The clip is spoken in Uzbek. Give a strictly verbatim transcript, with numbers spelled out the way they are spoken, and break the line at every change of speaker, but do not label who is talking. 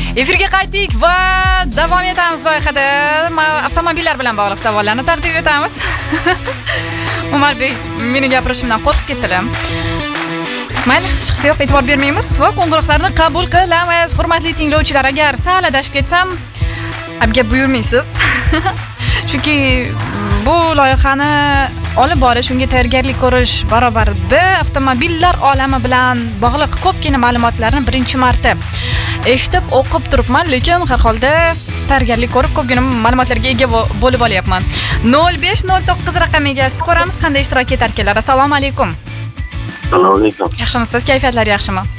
Efirga qaytdik va davom etamiz loyihada. Avtomobillar bilan bog'liq savollarni taqdim etamiz. Umarbek, meni gapirishimdan qo'rqib ketdilar. Mayli, hech qisi yo'q, e'tibor bermaymiz va qo'ng'iroqlarni qabul qilamiz. Hurmatli tinglovchilar, agar sal adashib ketsam, abga buyurmaysiz. Chunki bu loyihani olib borish, unga tayyorgarlik ko'rish barobarida avtomobillar olami bilan bog'liq ko'pgina ma'lumotlarni birinchi marta eshitib, o'qib turibman, lekin har holda tayyorgarlik ko'rib ko'pgina ma'lumotlarga ega bo'lib olyapman. nol besh nol to'qqiz raqamiga siz ko'ramiz qanday ishtirok etar ekanlar. Assalomu alaykum.
Assalomu alaykum.
Yaxshimisiz? Kayfiyatlar yaxshimi?